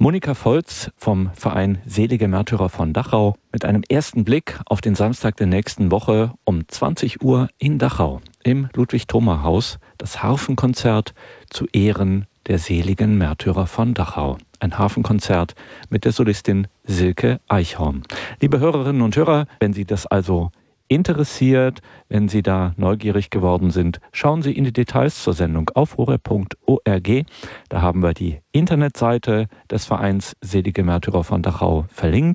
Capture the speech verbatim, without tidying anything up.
Monika Volz vom Verein Selige Märtyrer von Dachau mit einem ersten Blick auf den Samstag der nächsten Woche um zwanzig Uhr in Dachau im Ludwig-Thoma-Haus, das Harfenkonzert zu Ehren der Seligen Märtyrer von Dachau. Ein Harfenkonzert mit der Solistin Silke Eichhorn. Liebe Hörerinnen und Hörer, wenn Sie das also interessiert, wenn Sie da neugierig geworden sind, schauen Sie in die Details zur Sendung auf horeb punkt org. Da haben wir die Internetseite des Vereins Selige Märtyrer von Dachau verlinkt.